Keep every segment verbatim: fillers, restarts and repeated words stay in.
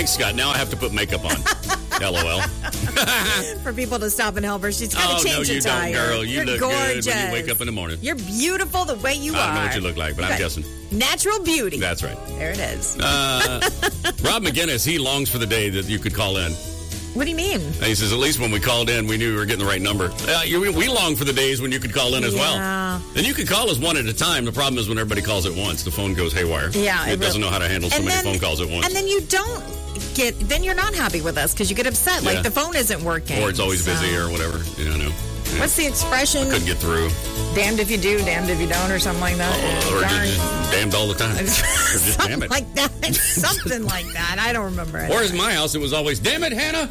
Thanks, Scott. Now I have to put makeup on. LOL. For people to stop and help her. She's got to oh, change no, a you tire. don't, girl. You You're look gorgeous. good when you wake up in the morning. You're beautiful the way you I are. I don't know what you look like, but okay. I'm guessing. Natural beauty. That's right. There it is. Uh, Rob McGinnis, he longs for the day that you could call in. What do you mean? And he says, at least when we called in, we knew we were getting the right number. Uh, you, we long for the days when you could call in as yeah. well. And you can call us one at a time. The problem is when everybody calls at once, the phone goes haywire. Yeah. It, it doesn't really, know how to handle so many then, phone calls at once. And then you don't get, then you're not happy with us because you get upset. Yeah. Like the phone isn't working. Or it's always so. busy or whatever. You don't know. Yeah. What's the expression? I couldn't get through. Damned if you do, damned if you don't, or something like that. Oh, or just, just damned all the time. or just damn it. Like that. Something like that. I don't remember it. Or as my house, it was always, damn it, Hannah.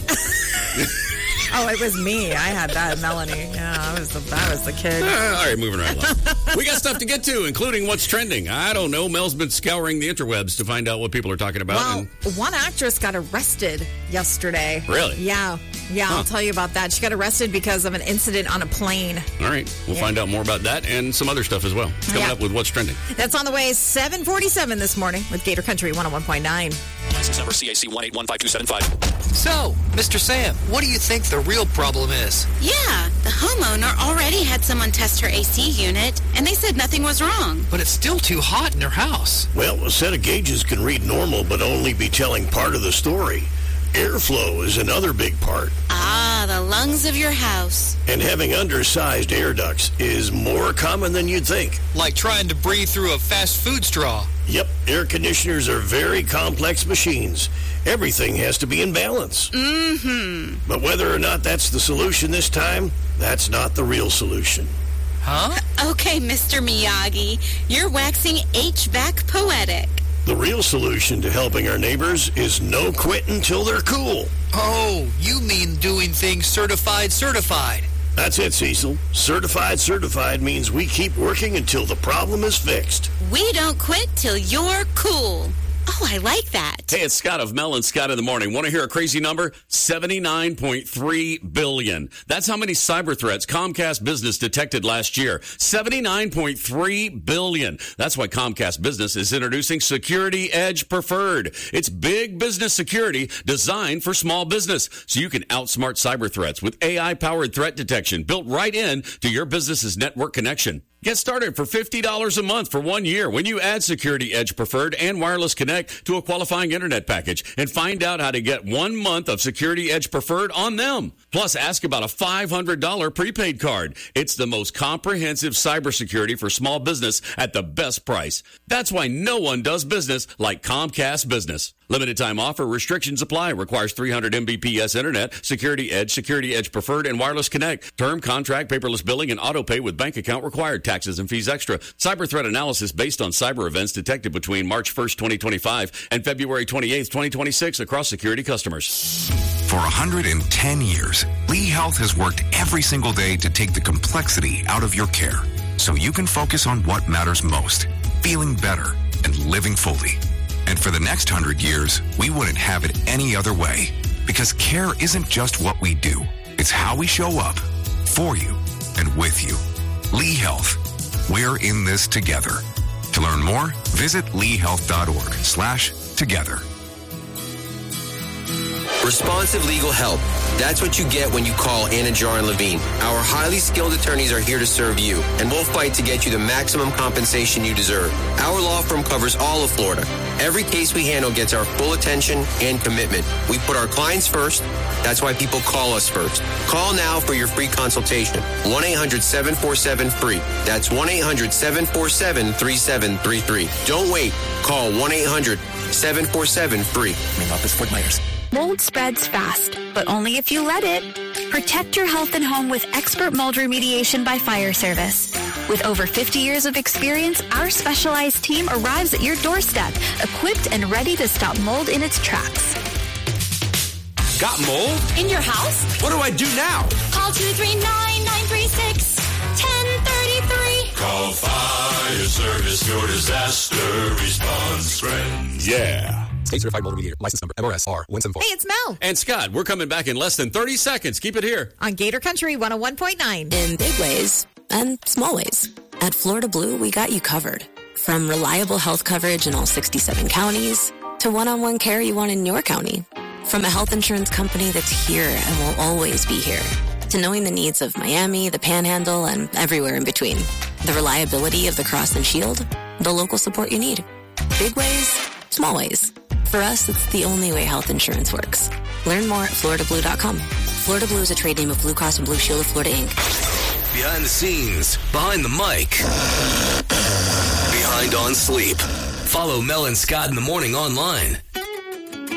Oh, it was me. I had that, Melanie. Yeah, I was the, I was the kid. Uh, all right, moving right along. We got stuff to get to, including what's trending. I don't know. Mel's been scouring the interwebs to find out what people are talking about. Well, and... one actress got arrested yesterday. Really? Yeah. Yeah, huh. I'll tell you about that. She got arrested because of an incident on a plane. All right. We'll yeah. find out more about that and some other stuff as well. Coming yeah. up with what's trending. That's on the way, seven forty-seven this morning with Gator Country one oh one point nine. License number C A C one eight one five two seven five. So, Mister Sam, what do you think the real problem is? Yeah, the homeowner already had someone test her A C unit, and they said nothing was wrong. But it's still too hot in her house. Well, a set of gauges can read normal, but only be telling part of the story. Airflow is another big part. Ah, the lungs of your house. And having undersized air ducts is more common than you'd think. Like trying to breathe through a fast food straw. Yep, air conditioners are very complex machines. Everything has to be in balance. Mm-hmm. But whether or not that's the solution this time, that's not the real solution. Huh? Okay, Mister Miyagi, you're waxing H V A C poetic. The real solution to helping our neighbors is no quit until they're cool. Oh, you mean doing things certified certified. That's it, Cecil. Certified certified means we keep working until the problem is fixed. We don't quit till you're cool. Oh, I like that. Hey, it's Scott of Mel and Scott in the Morning. Want to hear a crazy number? seventy-nine point three billion. That's how many cyber threats Comcast Business detected last year. seventy-nine point three billion. That's why Comcast Business is introducing Security Edge Preferred. It's big business security designed for small business, so you can outsmart cyber threats with A I-powered threat detection built right in to your business's network connection. Get started for fifty dollars a month for one year when you add Security Edge Preferred and Wireless Connect to a qualifying internet package and find out how to get one month of Security Edge Preferred on them. Plus, ask about a five hundred dollars prepaid card. It's the most comprehensive cybersecurity for small business at the best price. That's why no one does business like Comcast Business. Limited time offer. Restrictions apply. Requires three hundred megabits per second internet, Security Edge, Security Edge Preferred, and Wireless Connect. Term, contract, paperless billing, and auto pay with bank account required. Taxes and fees extra. Cyber threat analysis based on cyber events detected between March first, twenty twenty-five and February twenty-eighth, twenty twenty-six across security customers. For one hundred ten years, Lee Health has worked every single day to take the complexity out of your care so you can focus on what matters most, feeling better and living fully. And for the next hundred years, we wouldn't have it any other way. Because care isn't just what we do. It's how we show up for you and with you. Lee Health. We're in this together. To learn more, visit leehealth.org slash together. Responsive legal help. That's what you get when you call Anajar and Levine. Our highly skilled attorneys are here to serve you, and we'll fight to get you the maximum compensation you deserve. Our law firm covers all of Florida. Every case we handle gets our full attention and commitment. We put our clients first. That's why people call us first. Call now for your free consultation. one eight hundred seven four seven free. That's one eight hundred seven four seven three seven three three. Don't wait. Call one eight hundred seven four seven free. Main office, Fort Myers. Mold spreads fast, but only if you let it. Protect your health and home with expert mold remediation by Fire Service. With over fifty years of experience, our specialized team arrives at your doorstep, equipped and ready to stop mold in its tracks. Got mold? In your house? What do I do now? Call two three nine, nine three six, one zero three three. Call Fire Service, your disaster response friends. Yeah. State certified mold remediator. License number M R S R one seven four. Hey, it's Mel. And Scott, we're coming back in less than thirty seconds. Keep it here. On Gator Country one oh one point nine. In big ways and small ways. At Florida Blue, we got you covered. From reliable health coverage in all sixty-seven counties to one-on-one care you want in your county. From a health insurance company that's here and will always be here, to knowing the needs of Miami, the Panhandle, and everywhere in between. The reliability of the Cross and Shield, the local support you need. Big ways, small ways. For us, it's the only way health insurance works. Learn more at Florida Blue dot com. Florida Blue is a trade name of Blue Cross and Blue Shield of Florida, Incorporated. Behind the scenes, behind the mic, behind on sleep. Follow Mel and Scott in the morning online